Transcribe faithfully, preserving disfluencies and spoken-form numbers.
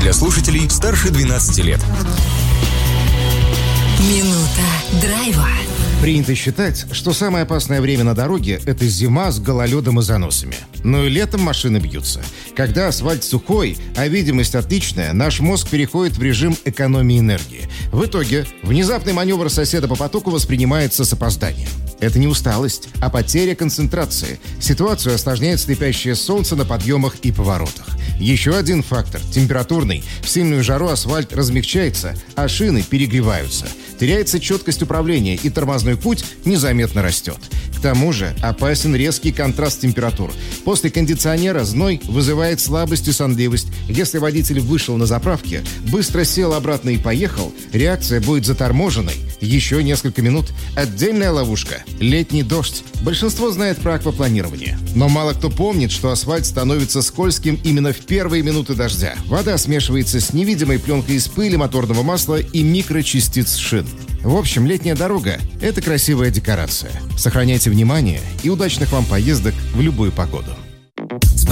для слушателей старше двенадцати лет. Минута драйва. Принято считать, что самое опасное время на дороге – это зима с гололедом и заносами. Но и летом машины бьются. Когда асфальт сухой, а видимость отличная, наш мозг переходит в режим экономии энергии. В итоге внезапный маневр соседа по потоку воспринимается с опозданием. Это не усталость, а потеря концентрации. Ситуацию осложняет слепящее солнце на подъемах и поворотах. Еще один фактор – температурный. В сильную жару асфальт размягчается, а шины перегреваются. Теряется четкость управления, и тормозной путь незаметно растет. К тому же опасен резкий контраст температур. После кондиционера зной вызывает слабость и сонливость. Если водитель вышел на заправке, быстро сел обратно и поехал, реакция будет заторможенной. Еще несколько минут. Отдельная ловушка – летний дождь. Большинство знает про аквапланирование. Но мало кто помнит, что асфальт становится скользким именно в первые минуты дождя. Вода смешивается с невидимой пленкой из пыли, моторного масла и микрочастиц шин. В общем, летняя дорога – это красивая декорация. Сохраняйте внимание и удачных вам поездок в любую погоду.